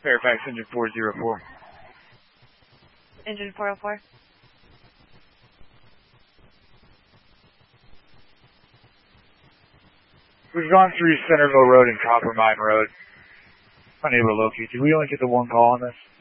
Fairfax, engine 404. Engine 404. We've gone through Centerville Road and Copper Mine Road. Unable to locate you. We only get the one call on this.